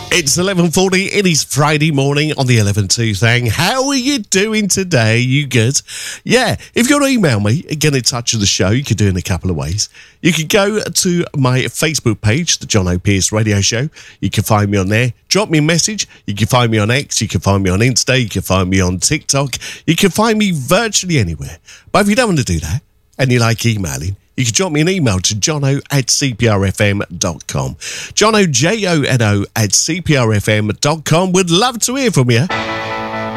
It's 11:40. It is Friday morning on the 11-2 thing. How are you doing today? You good? Yeah, if you want to email me, get in touch with the show, you can do it in a couple of ways. You can go to my Facebook page, The John O'Pearce Radio Show. You can find me on there. Drop me a message. You can find me on X. You can find me on Insta. You can find me on TikTok. You can find me virtually anywhere. But if you don't want to do that, and you like emailing, you can drop me an email to jono@cprfm.com. Jono, Jono @cprfm.com. Would love to hear from you.